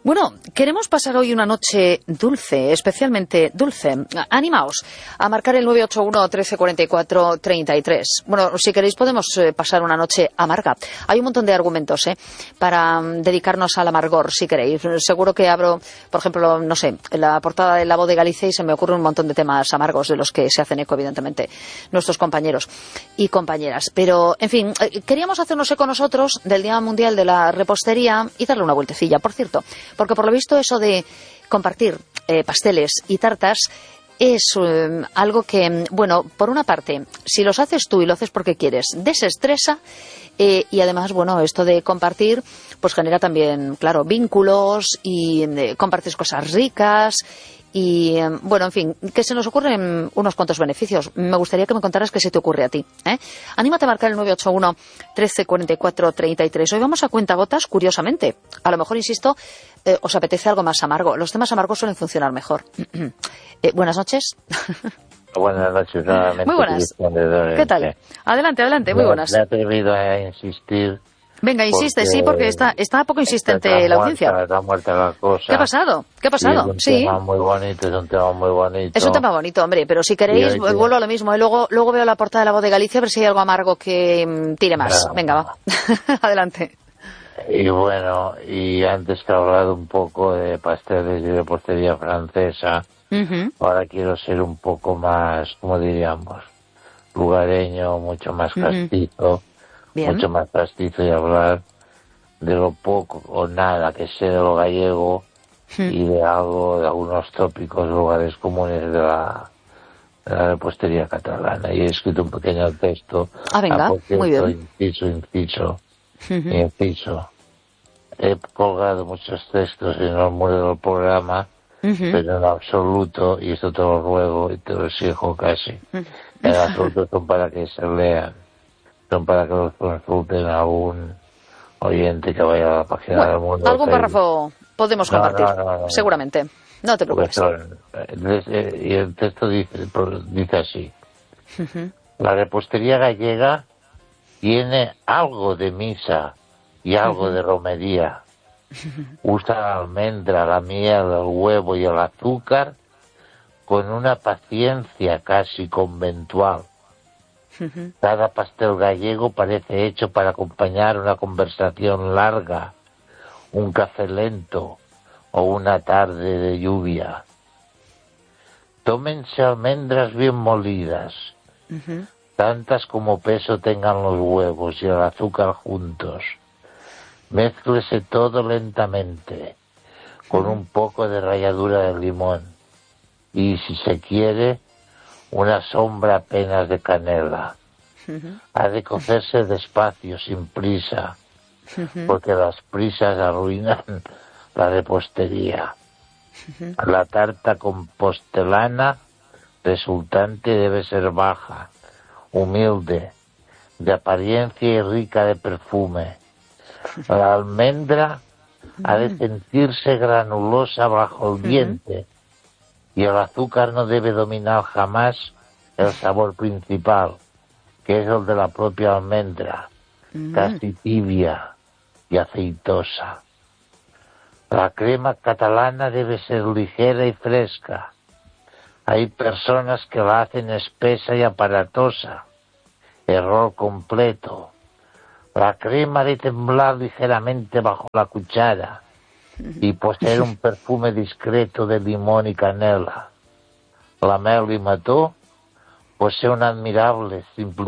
Bueno, queremos pasar hoy una noche dulce, especialmente dulce. Animaos a marcar el 981 1344 33. Bueno, si queréis podemos pasar una noche amarga. Hay un montón de argumentos para dedicarnos al amargor, si queréis. Seguro que abro, por ejemplo, no sé, la portada de La Voz de Galicia y se me ocurren un montón de temas amargos de los que se hacen eco, evidentemente, nuestros compañeros y compañeras. Pero, en fin, queríamos hacernos eco nosotros del Día Mundial de la Repostería y darle una vueltecilla. Por cierto, porque por lo visto eso de compartir pasteles y tartas es algo que, bueno, por una parte, si los haces tú y lo haces porque quieres, desestresa y además, bueno, esto de compartir pues genera también, claro, vínculos y compartes cosas ricas y, bueno, en fin, que se nos ocurren unos cuantos beneficios. Me gustaría que me contaras qué se te ocurre a ti. Anímate a marcar el 981 1344 33. Hoy vamos a cuentagotas, curiosamente. A lo mejor, insisto, os apetece algo más amargo. Los temas amargos suelen funcionar mejor. Buenas noches. Buenas noches, nuevamente. Muy buenas. ¿Qué tal? Adelante, muy buenas. Me he atrevido a insistir. Venga, insiste, sí, porque está poco insistente la audiencia. Está muerta la cosa. ¿Qué ha pasado? Es un tema muy bonito, es un tema muy bonito. Es un tema bonito, hombre, pero si queréis, vuelvo a lo mismo. Luego veo la portada de La Voz de Galicia a ver si hay algo amargo que tire más. Venga, va. Adelante. Y bueno, y antes que he hablado un poco de pasteles y de repostería francesa, ahora quiero ser un poco más, como diríamos, lugareño, mucho más castizo. Bien. Mucho más castizo y hablar de lo poco o nada que sé de lo gallego y de algo, de algunos tópicos, lugares comunes de la repostería catalana. Y he escrito un pequeño texto. Venga, muy bien. Inciso. He colgado muchos textos en el muro del programa, pero en absoluto, y esto te lo ruego y te lo exijo casi, en absoluto son para que se lean. Son para que los consulten a un oyente que vaya a la página del mundo. Algún párrafo podemos compartir, no. seguramente. No te preocupes. Y el texto dice así. La repostería gallega tiene algo de misa y algo de romería. Usa la almendra, la miel, el huevo y el azúcar con una paciencia casi conventual. Cada pastel gallego parece hecho para acompañar una conversación larga, un café lento o una tarde de lluvia. Tómense almendras bien molidas, tantas como peso tengan los huevos y el azúcar juntos. Mézclese todo lentamente, con un poco de ralladura de limón y, si se quiere, una sombra apenas de canela. Ha de cocerse despacio, sin prisa, porque las prisas arruinan la repostería. La tarta compostelana resultante debe ser baja, humilde, de apariencia y rica de perfume. La almendra ha de sentirse granulosa bajo el diente, y el azúcar no debe dominar jamás el sabor principal, que es el de la propia almendra, casi tibia y aceitosa. La crema catalana debe ser ligera y fresca. Hay personas que la hacen espesa y aparatosa. Error completo. La crema ha de temblar ligeramente bajo la cuchara y poseer un perfume discreto de limón y canela. La mel y mató posee una admirable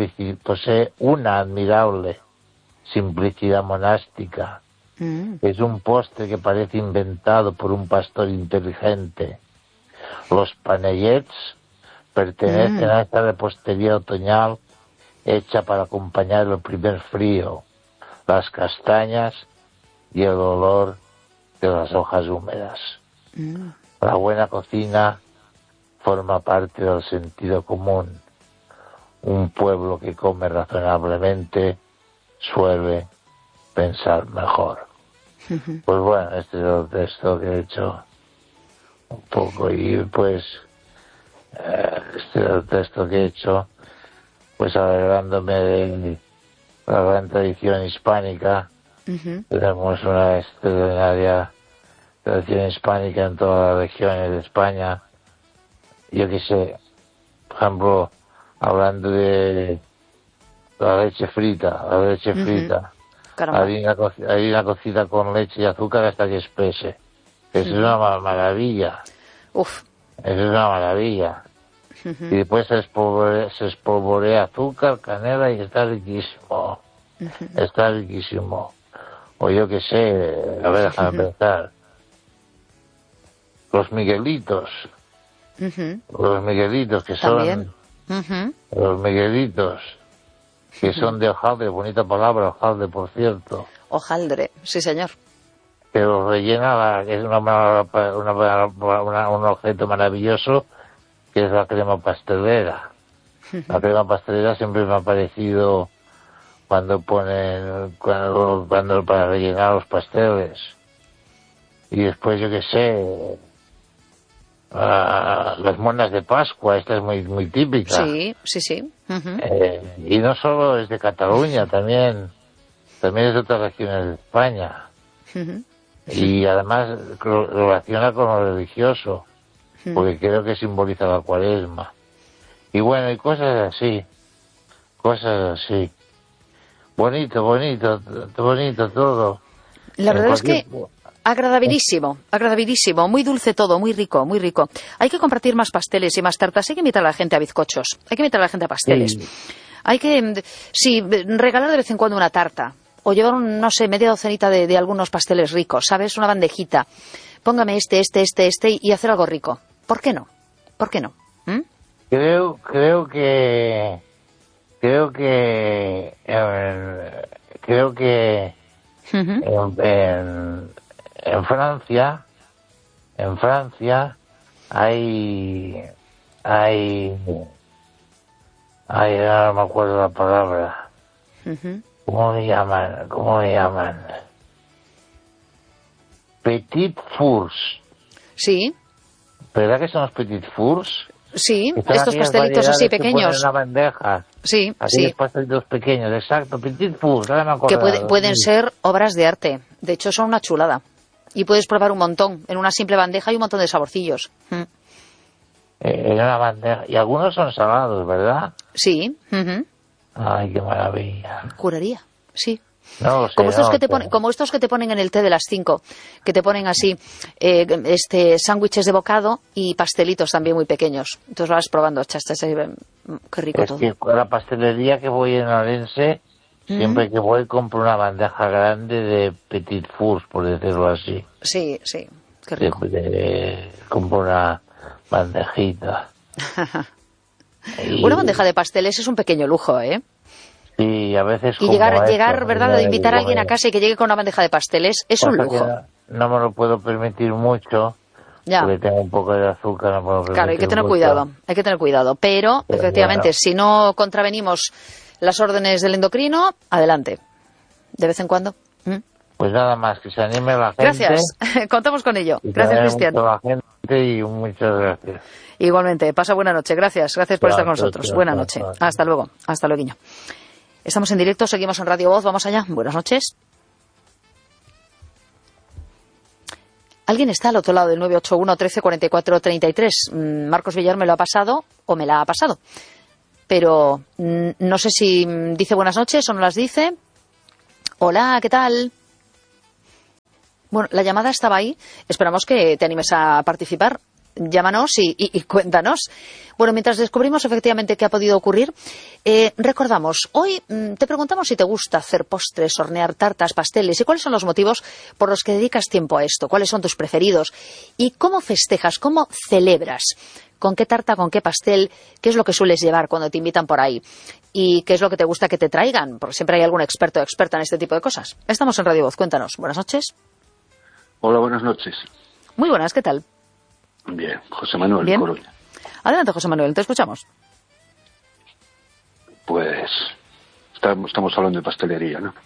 simplicidad monástica. Es un postre que parece inventado por un pastor inteligente. Los panellets pertenecen a esta repostería otoñal hecha para acompañar el primer frío, las castañas y el olor de las hojas húmedas. La buena cocina forma parte del sentido común. Un pueblo que come razonablemente suele pensar mejor. Pues bueno, este es el texto que he hecho un poco, y pues este es el texto que he hecho pues alegrándome de la gran tradición hispánica. Tenemos una extraordinaria tradición hispánica en todas las regiones de España. Yo qué sé, por ejemplo, hablando de la leche frita, harina cocida con leche y azúcar hasta que espese. Eso es una maravilla. Uf. Eso es una maravilla. Y después se espolvorea azúcar, canela y está riquísimo. Está riquísimo. O yo qué sé, a ver, déjame pensar. Los Miguelitos. Los Miguelitos que son... Los Miguelitos que son de hojaldre, bonita palabra, hojaldre, por cierto. Hojaldre, sí señor. Pero rellena, es un objeto maravilloso, que es la crema pastelera. La crema pastelera siempre me ha parecido cuando para rellenar los pasteles. Y después, yo qué sé, las monas de Pascua, esta es muy típica. Sí. Y no solo es de Cataluña, también es de otras regiones de España. Y además relaciona con lo religioso, porque creo que simboliza la Cuaresma. Y bueno, y cosas así. Bonito todo. La verdad es que agradabilísimo, muy dulce todo, muy rico. Hay que compartir más pasteles y más tartas, hay que invitar a la gente a bizcochos, hay que invitar a la gente a pasteles. Sí. Hay que, regalar de vez en cuando una tarta, o llevar, no sé, media docenita de algunos pasteles ricos, ¿sabes? Una bandejita. Póngame este, y hacer algo rico. ¿Por qué no? ¿Mm? Creo que en Francia hay no me acuerdo la palabra. ¿Cómo me llaman? Petit fours. Sí. ¿Verdad que son los petit fours? Sí, estos pastelitos así pequeños. En una bandeja. Sí. Pastelitos pequeños, exacto. Petit fours, ahora me acuerdo. Que pueden ser obras de arte. De hecho, son una chulada. Y puedes probar un montón. En una simple bandeja hay un montón de saborcillos. En una bandeja. Y algunos son salados, ¿verdad? Sí. Ay, qué maravilla. Curaría, sí. No lo sé, como estos que te ponen en el té de las 5, que te ponen así sándwiches de bocado y pastelitos también muy pequeños. Entonces vas probando, qué rico todo. Es que a la pastelería que voy en Orense, siempre que voy compro una bandeja grande de petit fours, por decirlo así. Sí, qué rico. Compro una bandejita. Una bandeja de pasteles es un pequeño lujo, ¿eh? Sí, a veces... Y llegar, ¿verdad?, de invitar a alguien a casa y que llegue con una bandeja de pasteles es un lujo. No me lo puedo permitir mucho, porque tengo un poco de azúcar. No puedo claro, hay que tener cuidado. Pero efectivamente, si no contravenimos las órdenes del endocrino, adelante. De vez en cuando. Pues nada más, que se anime la gente. Gracias, contamos con ello. Gracias, Cristian. La gente y muchas gracias. Igualmente, pasa buena noche. Gracias por estar con nosotros. Buena noche. Hasta luego. Hasta luego. Estamos en directo, seguimos en Radio Voz, vamos allá. Buenas noches. ¿Alguien está al otro lado del 981 13 44 33? Marcos Villar me lo ha pasado o me la ha pasado. Pero no sé si dice buenas noches o no las dice. Hola, ¿qué tal? Bueno, la llamada estaba ahí. Esperamos que te animes a participar. Llámanos y cuéntanos. Bueno, mientras descubrimos efectivamente qué ha podido ocurrir, recordamos, hoy te preguntamos si te gusta hacer postres, hornear tartas, pasteles, y cuáles son los motivos por los que dedicas tiempo a esto, cuáles son tus preferidos, y cómo festejas, cómo celebras, con qué tarta, con qué pastel, qué es lo que sueles llevar cuando te invitan por ahí, y qué es lo que te gusta que te traigan, porque siempre hay algún experto o experta en este tipo de cosas. Estamos en Radio Voz, cuéntanos. Buenas noches. Hola, buenas noches. Muy buenas, ¿qué tal? Bien, José Manuel, Bien. Coruña. Adelante, José Manuel, te escuchamos. Pues estamos hablando de pastelería, ¿no?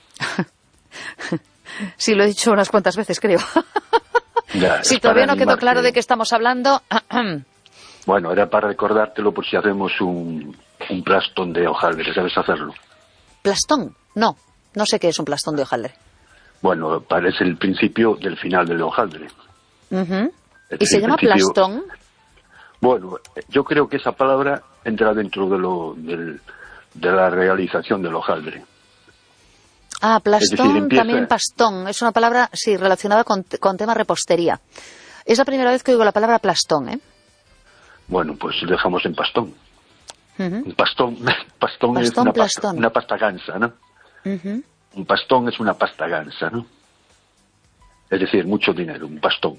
Sí, lo he dicho unas cuantas veces, creo. Ya, si todavía no quedó claro de qué estamos hablando... Bueno, era para recordártelo por si hacemos un plastón de hojaldre, ¿sabes hacerlo? ¿Plastón? No sé qué es un plastón de hojaldre. Bueno, parece el principio del final del hojaldre. Ujú. Es ¿Y se decir, llama en principio, plastón? Bueno, yo creo que esa palabra entra dentro de la realización del hojaldre. Ah, Es decir, plastón, empieza... también pastón. Es una palabra, sí, relacionada con tema repostería. Es la primera vez que oigo la palabra plastón, ¿eh? Bueno, pues dejamos en pastón. Ujú. Un pastón, pastón es Pastón, plastón. una pasta gansa, ¿no? Ujú. Un pastón es una pasta gansa, ¿no? Es decir, mucho dinero, un pastón.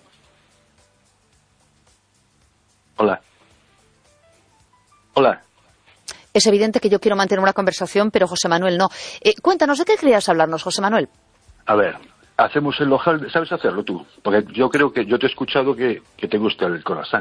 Hola. Hola. Es evidente que yo quiero mantener una conversación, pero José Manuel no. Cuéntanos, ¿de qué querías hablarnos, José Manuel? A ver, hacemos el hojaldre. ¿Sabes hacerlo tú? Porque yo creo que yo te he escuchado que te gusta el croissant.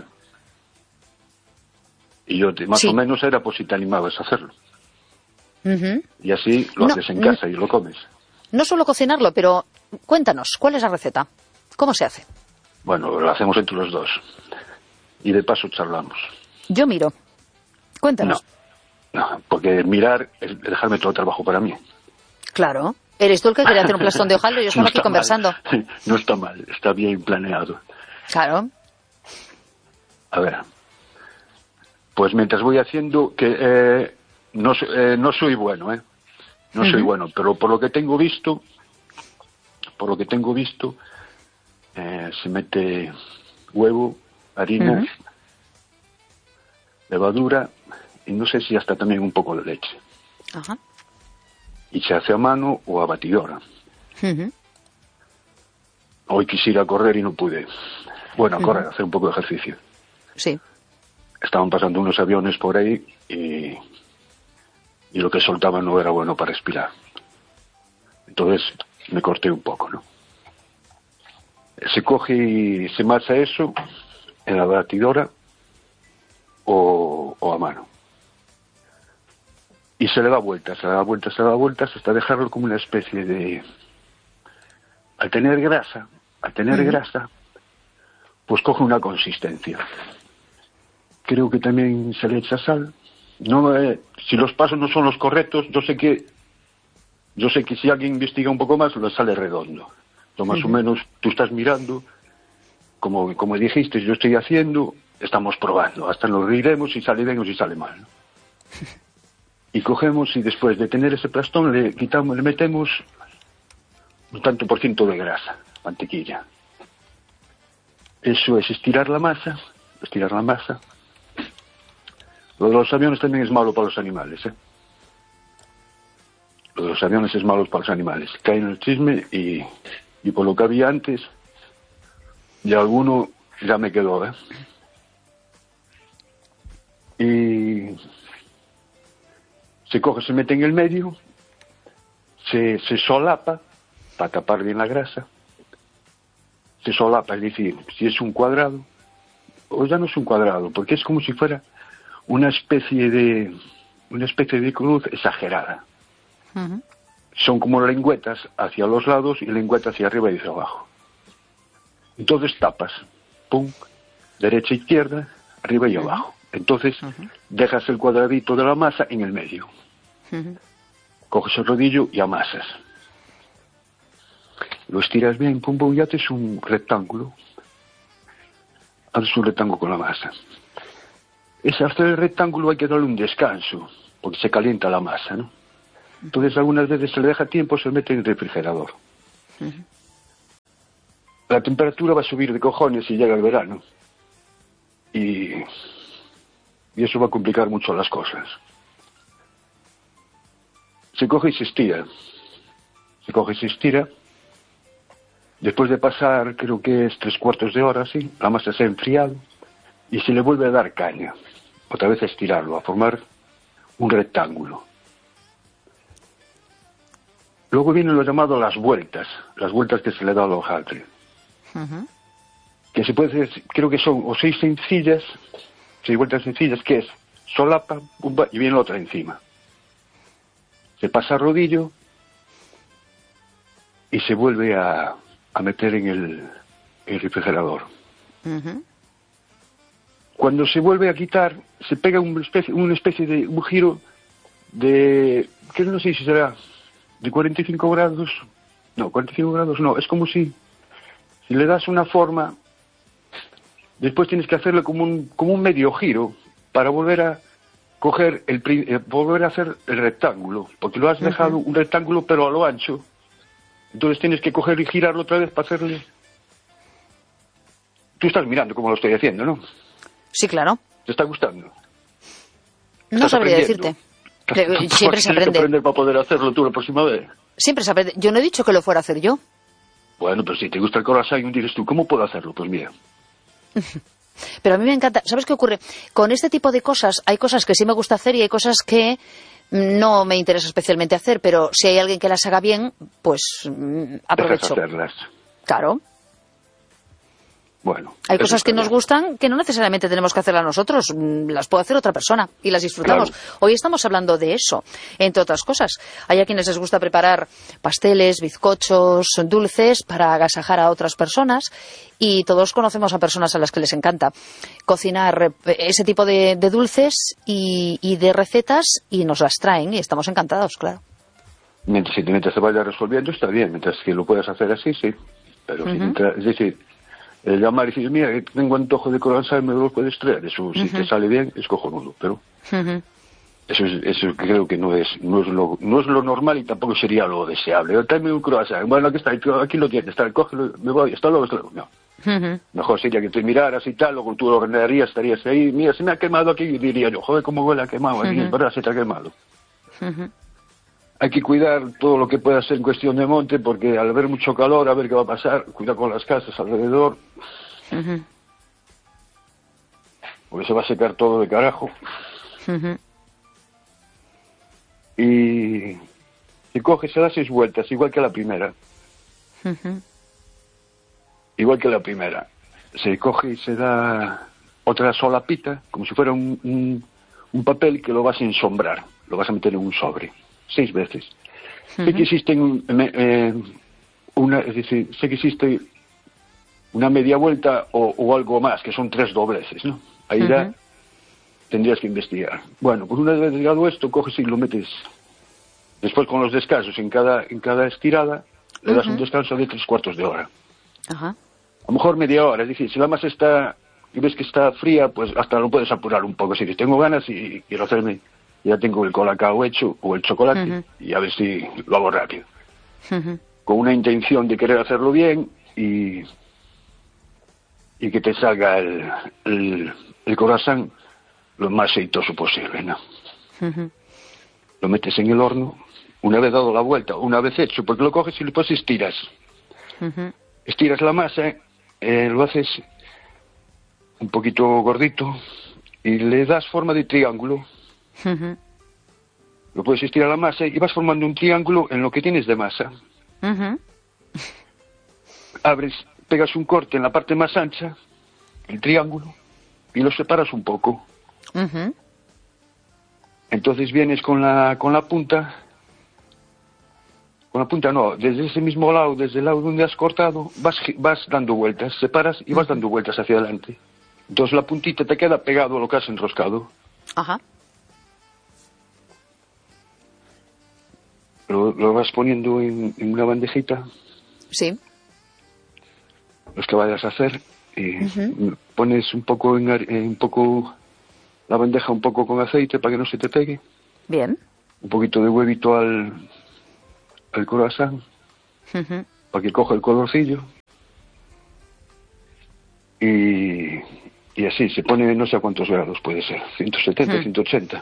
Y yo más Sí. o menos era por si te animabas a hacerlo. Ujú. Y así lo No, haces en casa y lo comes. No suelo cocinarlo, pero cuéntanos, ¿cuál es la receta? ¿Cómo se hace? Bueno, lo hacemos entre los dos. Y de paso charlamos. Yo miro. Cuéntanos. No, porque mirar es dejarme todo el trabajo para mí. Claro. Eres tú el que quería hacer un plastón de hojaldre y yo estaba No aquí está conversando. mal. No está mal, está bien planeado. Claro. A ver. Pues mientras voy haciendo, que no soy bueno, ¿eh? No soy bueno, pero por lo que tengo visto, se mete huevo, harina, levadura y no sé si hasta también un poco de leche. Ajá. Y se hace a mano o a batidora. Ujú. Hoy quisiera correr y no pude. Bueno, a correr, hacer un poco de ejercicio. Sí. Estaban pasando unos aviones por ahí y lo que soltaban no era bueno para respirar. Entonces me corté un poco, ¿no? Se coge y se masa eso en la batidora o a mano. Y se le da vueltas hasta dejarlo como una especie de... Al tener grasa, pues coge una consistencia. Creo que también se le echa sal. No, si los pasos no son los correctos, yo sé que si alguien investiga un poco más, lo sale redondo. Lo más o menos tú estás mirando, como dijiste, yo estoy haciendo, estamos probando. Hasta nos reiremos si sale bien o si sale mal, ¿no? Y cogemos y después de tener ese plastón le metemos un tanto por ciento de grasa, mantequilla. Eso es estirar la masa. Lo de los aviones también es malo para los animales, ¿eh? Lo de los aviones es malo para los animales. Caen en el chisme y por lo que había antes, ya alguno ya me quedó, ¿eh? Y se coge, se mete en el medio, se solapa para tapar bien la grasa. Se solapa, es decir, si es un cuadrado, o ya no es un cuadrado, porque es como si fuera una especie de cruz exagerada. Ujú. Son como lengüetas hacia los lados y lengüetas hacia arriba y hacia abajo. Entonces tapas, pum, derecha, izquierda, arriba y abajo. Entonces dejas el cuadradito de la masa en el medio. Coges el rodillo y amasas. Lo estiras bien, pum, pum, y haces un rectángulo. Haces un rectángulo con la masa. Ese hacer el rectángulo hay que darle un descanso, porque se calienta la masa, ¿no? Entonces algunas veces se le deja tiempo, se le mete en el refrigerador. La temperatura va a subir de cojones si llega el verano. Y eso va a complicar mucho las cosas. Se coge y se estira. Después de pasar, creo que es 3/4 de hora, sí, la masa se ha enfriado y se le vuelve a dar caña. Otra vez a estirarlo, a formar un rectángulo. Luego vienen lo llamado las vueltas que se le da al hojaldre. Que se puede decir, creo que son o 6 vueltas sencillas, que es solapa, pumba, y viene la otra encima. Se pasa rodillo y se vuelve a meter en el refrigerador. Cuando se vuelve a quitar, se pega una especie de un giro de, que no sé si será de 45 grados. No, 45 grados no, es como si le das una forma después tienes que hacerle como un medio giro para volver a coger volver a hacer el rectángulo, porque lo has dejado un rectángulo pero a lo ancho. Entonces tienes que coger y girarlo otra vez para hacerle... Tú estás mirando cómo lo estoy haciendo, ¿no? Sí, claro. ¿Te está gustando? No sabría decirte. Siempre se aprende. Tienes que aprender para poder hacerlo tú la próxima vez. Siempre se aprende. Yo no he dicho que lo fuera a hacer yo. Bueno, pero si te gusta el croissant, dices tú, ¿cómo puedo hacerlo? Pues mira. Pero a mí me encanta. ¿Sabes qué ocurre? Con este tipo de cosas, hay cosas que sí me gusta hacer y hay cosas que no me interesa especialmente hacer, pero si hay alguien que las haga bien, pues aprovecho. Dejas hacerlas. Claro. Bueno. Hay cosas que nos gustan que no necesariamente tenemos que hacerlas nosotros, las puede hacer otra persona y las disfrutamos. Claro. Hoy estamos hablando de eso, entre otras cosas. Hay a quienes les gusta preparar pasteles, bizcochos, dulces para agasajar a otras personas y todos conocemos a personas a las que les encanta cocinar ese tipo de dulces y de recetas y nos las traen y estamos encantados, claro. Mientras se vaya resolviendo está bien, mientras que lo puedas hacer así, sí. Pero es decir... llamar y decir, mira, que tengo antojo de croissant, me lo puedes traer. Eso, si te sale bien, es cojonudo, pero eso creo que no es lo normal y tampoco sería lo deseable. Yo tráeme un croissant, bueno, aquí lo tienes, cógelo, me voy, hasta luego. No. Mejor sería que te miraras y tal, luego tú lo ordenarías, estarías ahí, mira, se me ha quemado aquí, y diría yo, joder, cómo huele a quemado aquí, en verdad se te ha quemado. Hay que cuidar todo lo que pueda ser en cuestión de monte, porque al haber mucho calor, a ver qué va a pasar, cuidar con las casas alrededor, porque se va a secar todo de carajo. Y coge, se da 6 vueltas, igual que la primera. Igual que la primera. Se coge y se da otra solapita, como si fuera un papel que lo vas a ensombrar, lo vas a meter en un sobre. 6 veces. Sé que existen sé que existe una media vuelta o algo más, que son 3 dobleces, ¿no? Ahí ya tendrías que investigar. Bueno, pues una vez llegado esto, coges y lo metes. Después con los descansos, en cada estirada, le das un descanso de 3/4 de hora. A lo mejor media hora, es decir, si la masa está y ves que está fría, pues hasta lo puedes apurar un poco. Si dices, tengo ganas y quiero hacerme... Ya tengo el colacao hecho o el chocolate y a ver si lo hago rápido. Con una intención de querer hacerlo bien y que te salga el croissant lo más aceitoso posible, ¿no? Lo metes en el horno, una vez dado la vuelta, una vez hecho, porque lo coges y después estiras. Estiras la masa, lo haces un poquito gordito y le das forma de triángulo. Lo puedes estirar la masa y vas formando un triángulo en lo que tienes de masa. Abres, pegas un corte en la parte más ancha, el triángulo, y lo separas un poco. Entonces vienes con la punta. Con la punta no, desde ese mismo lado, desde el lado donde has cortado, vas dando vueltas, separas y vas dando vueltas hacia adelante. Entonces la puntita te queda pegado a lo que has enroscado. Lo vas poniendo en una bandejita. Sí. Los que vayas a hacer. Y pones un poco la bandeja un poco con aceite para que no se te pegue. Bien. Un poquito de huevito al croissant. Para que coja el colorcillo. Y así, se pone no sé a cuántos grados puede ser. 170, 180.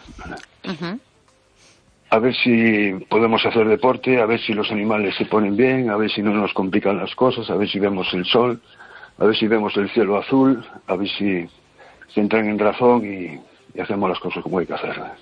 A ver si podemos hacer deporte, a ver si los animales se ponen bien, a ver si no nos complican las cosas, a ver si vemos el sol, a ver si vemos el cielo azul, a ver si entran en razón y hacemos las cosas como hay que hacerlas.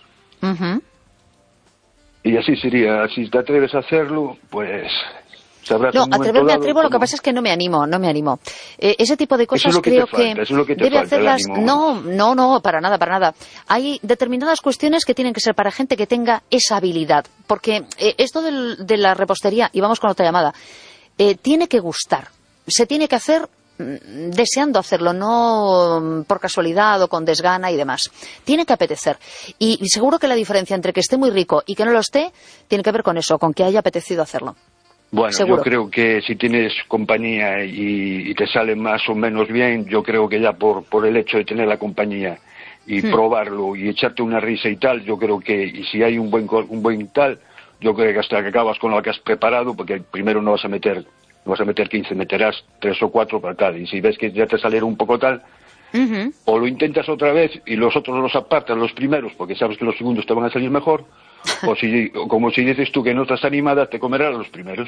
Y así sería, si te atreves a hacerlo, pues... No, atreverme atrevo, lo que pasa es que no me animo. Ese tipo de cosas creo que debe hacerlas... No, para nada. Hay determinadas cuestiones que tienen que ser para gente que tenga esa habilidad, porque esto de la repostería, y vamos con otra llamada, tiene que gustar, se tiene que hacer deseando hacerlo, no por casualidad o con desgana y demás. Tiene que apetecer. Y seguro que la diferencia entre que esté muy rico y que no lo esté, tiene que ver con eso, con que haya apetecido hacerlo. Bueno, seguro. yo creo que si tienes compañía y te sale más o menos bien, yo creo que ya por el hecho de tener la compañía y probarlo y echarte una risa y tal, yo creo que, y si hay un buen tal, yo creo que hasta que acabas con lo que has preparado, porque primero no vas a meter 15, meterás 3 o 4 para tal, y si ves que ya te saliera un poco tal, o lo intentas otra vez y los otros los apartas, los primeros, porque sabes que los segundos te van a salir mejor, o como si dices tú que no estás animada, te comerás los primeros.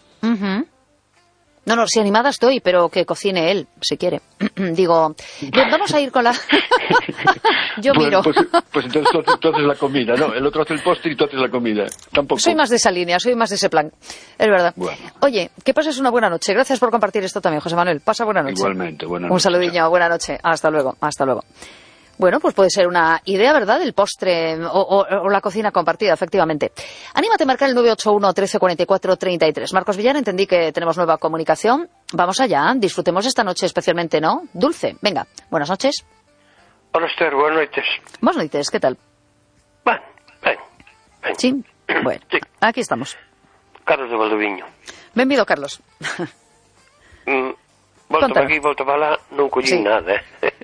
No, si animada estoy, pero que cocine él, si quiere. Digo, bien, vamos a ir con la... Yo miro. Pues entonces la comida, ¿no? El otro hace el postre y tú haces la comida. Tampoco. Soy más de esa línea, soy más de ese plan. Es verdad. Bueno. Oye, que pases una buena noche. Gracias por compartir esto también, José Manuel. Pasa buena noche. Igualmente, buena noche. Un saludillo, buena noche. Hasta luego, hasta luego. Bueno, pues puede ser una idea, ¿verdad? El postre o la cocina compartida, efectivamente. Anímate a marcar el 981 13 44 33. Marcos Villar, entendí que tenemos nueva comunicación. Vamos allá, disfrutemos esta noche especialmente, ¿no? Dulce, venga, buenas noches. Hola, Esther, buenas noches. Buenas noches, ¿qué tal? Ben. Sí, bueno, Sí. aquí estamos. Carlos de Valdoviño. Benvido, Carlos. Volto Contalo. para aquí, volto para lá, non collín Sí. nada,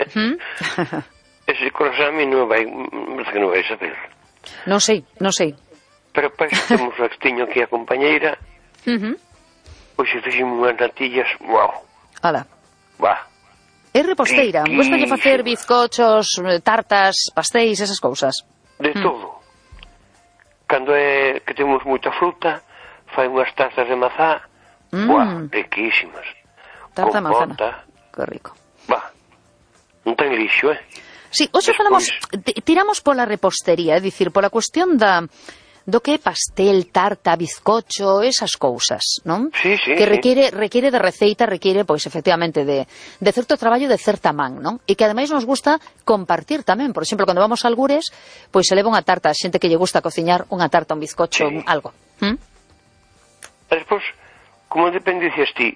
Ese croissant a mí non vai, parece que non vai saber. Non sei. Pero pois temos o extiño aquí a compañeira, pois se fixemos unhas natillas, wow, Ala. va. É reposteira, gusta de facer bizcochos, tartas, pastéis, esas cousas. De todo. Cando é que temos moita fruta, fai unhas tarzas de mazá, wow, riquísimas. Tarta de manzana. Compota, Que rico. va. Non ten lixo, Sí, hoxe falamos, tiramos pola repostería, é dicir, pola cuestión do que é pastel, tarta, bizcocho, esas cousas, non? Sí, Que requiere de receita, requiere, pois, efectivamente, de certo traballo, de certa man, non? E que, ademais, nos gusta compartir tamén. Por exemplo, cando vamos a algures, pois se leva unha tarta, a xente que lle gusta cociñar unha tarta, un bizcocho, algo. E despois, como depende, dices ti,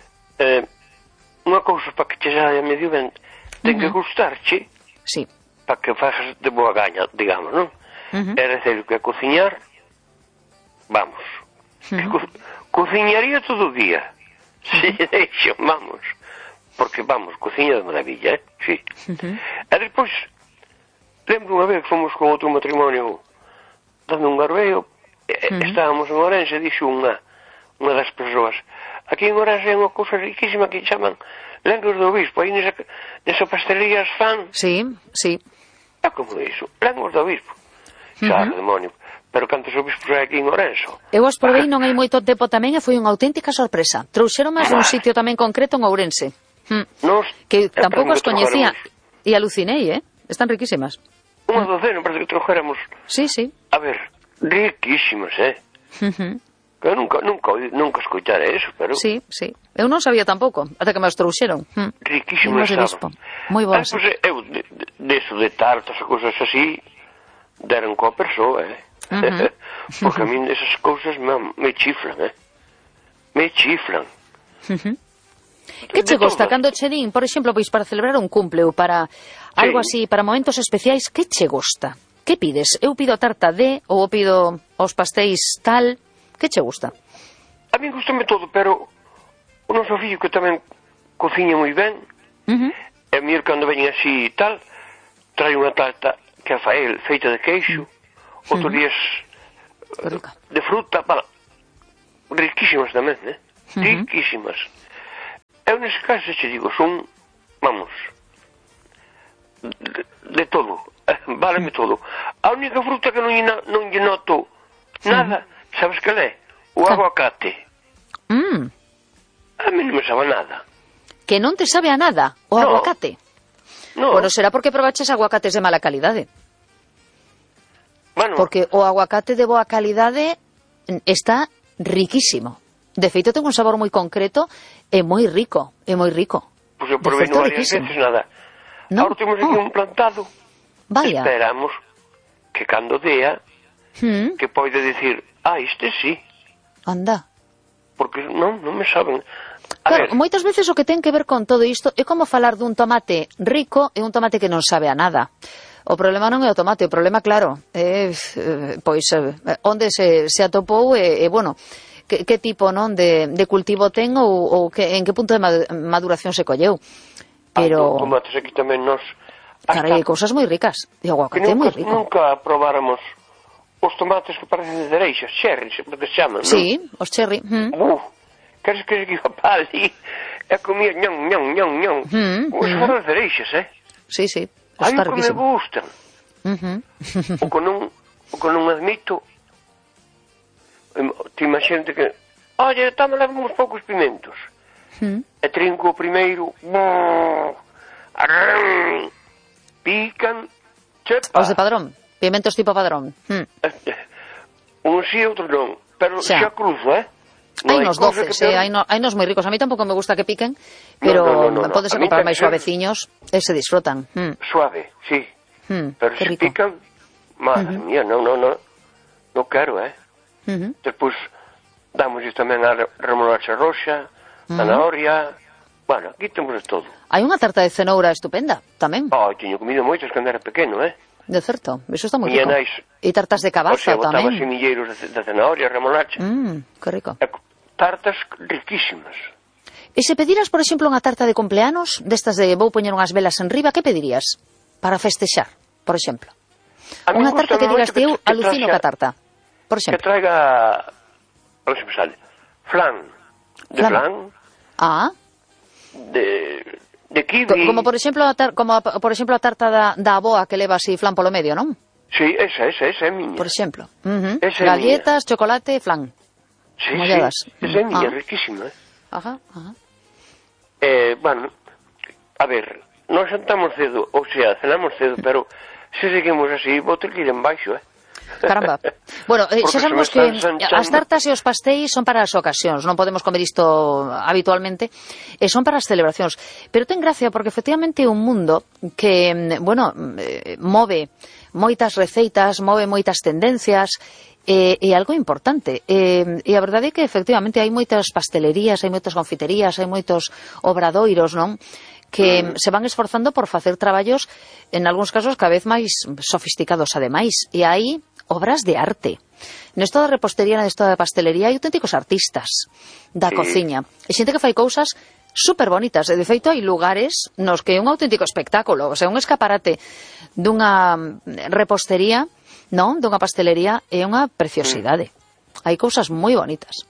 unha cousa para que che saia medio ben, ten que gustarche, Sí. para que fajas de boa gaña, digamos, non? É decir, que cociñar, vamos, que cociñaría todo o día, se deixo, vamos, porque, vamos, cociña de maravilla, sí. E despois, lembro unha vez que fomos con outro matrimonio dando un barbeo, estábamos en Ourense, dixo unha das persoas, aquí en Ourense é unha cousa riquísima que chaman lengos do obispo, aí nesa pastelería as fan. Sí. É como iso, lengos do obispo. Xa, demonio. Pero cantos obispos hai aquí en Ourense? Eu os probei non hai moito tempo tamén e foi unha auténtica sorpresa. Trouxeron máis dun sitio tamén concreto en Ourense. Que tampouco as coñecía. E alucinei, Están riquísimas. Unha docena, parece que trojéramos. Sí. A ver, riquísimas, Que eu nunca escoitara eso, pero... Sí. Eu non sabía tampouco, ata que me os trouxeron. Riquísimas estaban. Moi boas. Pois eu, deso de tartas e cousas así, deron coa persoa, Porque a min esas cousas me chiflan, Me chiflan. Que che gosta cando che din, por exemplo, pois para celebrar un cumple ou para algo así, para momentos especiais, que che gosta? Que pides? Eu pido a tarta de, ou pido os pastéis tal... Que che gusta? A mí gustame todo, pero o noso fillo que tamén cociña moi ben, e a mí cando veñen así e tal, trae unha tarta que a fael feita de queixo, outros días de fruta, riquísimas tamén, riquísimas. Eu nese caso che digo, son, vamos, de todo, váleme todo. A única fruta que non lle noto nada, sabes que é? O aguacate. A mí non me sabe nada. Que non te sabe a nada o aguacate? No. Bueno, será porque probaches aguacates de mala calidade. Bueno. Porque o aguacate de boa calidade está riquísimo. De feito, ten un sabor moi concreto e moi rico, Pois eu provei non varias veces nada. ¿No? Ahora temos aquí un plantado. Vaya. Esperamos que cando dea, que poide dicir, este sí. Anda. Porque non me saben. Claro, moitas veces o que ten que ver con todo isto é como falar dun tomate rico e un tomate que non sabe a nada. O problema non é o tomate, o problema, claro, é onde se atopou e bueno, que tipo, non, de cultivo ten ou en que punto de maduración se colleu. Pero tomates aquí tamén nos... Carai, hai cousas moi ricas. E o aguacate é moi rico. Nunca probáramos os tomates que parecen de dereixas, cherries, porque se chaman, non? Sí, os cherry. Queres que se iba para ali e comía ñon. Os foron de dereixas, Sí, hai está o que me riquísimo. gustan. O que non admito, te imagínate que, oye, toma uns poucos pimentos. E trinco o primeiro, pican, chepa. Os de padrón, pimentos tipo padrón. Un sí, outro non, pero xa cruzo, Hai nos doces, hai nos moi ricos. A mí tampouco me gusta que piquen, pero podes comprar máis suaveciños e se disfrutan. Suave, sí. Pero se pican, madre mía, non quero, Despois damos tamén a remolacha roxa, zanahoria, bueno, aquí temos de todo. Hai unha tarta de cenoura estupenda, tamén. Teño comido moitas cando era pequeno, De certo, eso está moi rico. E tartas de cabaza tamén. Botaba semilleiros de zanahoria, remolacha. Que rico. Tartas riquísimas. E se pediras, por exemplo, unha tarta de cumpleanos, destas de vou poñer unhas velas en riba, que pedirías para festexar, por exemplo? Unha tarta que digas eu, alucino ca tarta, por exemplo. Que traiga, non se me sale, flan. De flan. De kiwi. Como por exemplo a tarta da avoa que leva así flan polo medio, non? Sí, esa é miña. Por exemplo. Galletas, chocolate, flan. Sí, esa é miña, riquísima. Bueno, a ver, nós xantamos cedo, ou sea, cenamos cedo, pero se seguimos así, vou ter que ir en baixo, Caramba. Bueno, xa sabemos que as tartas e os pastéis son para as ocasións, non podemos comer isto habitualmente, e son para as celebracións. Pero ten gracia porque efectivamente é un mundo que, bueno, move moitas receitas, move moitas tendencias, e algo importante. E a verdade é que efectivamente hai moitas pastelerías, hai moitas confiterías, hai moitos obradoiros, non? Que se van esforzando por facer traballos, en algúns casos, cada vez máis sofisticados ademais. E hai obras de arte. Nesto da repostería, nesto da pastelería, hai auténticos artistas da cociña. E xente que fai cousas super bonitas. E, de feito, hai lugares nos que é un auténtico espectáculo. O sea, un escaparate dunha repostería, non? Dunha pastelería é unha preciosidade. Hai cousas moi bonitas.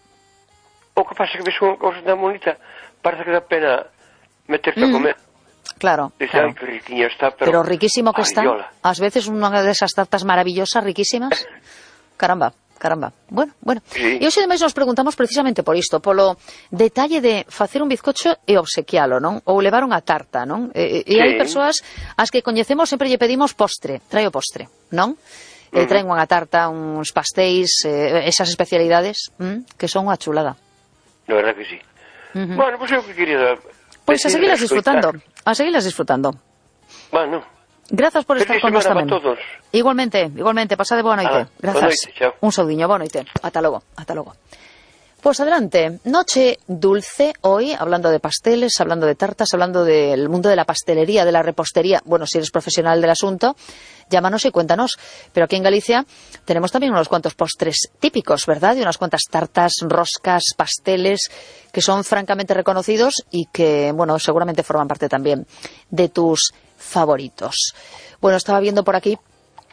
O que pasa é que ves unha cousa tan bonita, parece que dá pena meterte a comer. Claro, claro. Que riquiña está, pero riquísimo que está. Ás veces unha desas tartas maravillosas, riquísimas. Caramba. Bueno. Sí. E hoxe ademais nos preguntamos precisamente por isto, polo detalle de facer un bizcocho e obsequialo, non? Ou levar unha tarta, non? E hai persoas as que coñecemos sempre lle pedimos postre, trae o postre, non? Traen unha tarta, uns pastéis, esas especialidades, que son unha chulada. De verdad que sí. Bueno, pois eu que quería... Pois a seguilas disfrutando. Bueno. Grazas por estar con nos tamén. Feliz semana para todos. Igualmente, pasade boa noite. Grazas. Un saudiño, boa noite. Ata logo. Pues adelante, noche dulce hoy, hablando de pasteles, hablando de tartas, hablando del mundo de la pastelería, de la repostería. Bueno, si eres profesional del asunto, llámanos y cuéntanos. Pero aquí en Galicia tenemos también unos cuantos postres típicos, ¿verdad? Y unas cuantas tartas, roscas, pasteles, que son francamente reconocidos y que, bueno, seguramente forman parte también de tus favoritos. Bueno, estaba viendo por aquí